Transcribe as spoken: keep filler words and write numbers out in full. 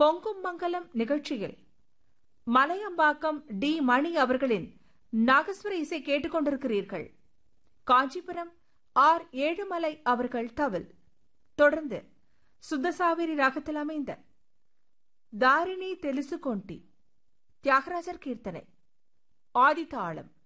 பொங்கும் மங்கலம் நிகழ்ச்சியில் மலையம்பாக்கம் டி மணி அவர்களின் நாகஸ்வர இசை கேட்டுக்கொண்டிருக்கிறீர்கள். காஞ்சிபுரம் ஆர் ஏழுமலை அவர்கள் தவில். தொடர்ந்து சுத்தசாவிரி ராகத்தில் அமைந்த தாரிணி தெலுசு கொண்டி தியாகராஜர் கீர்த்தனை ஆதிதாளம்.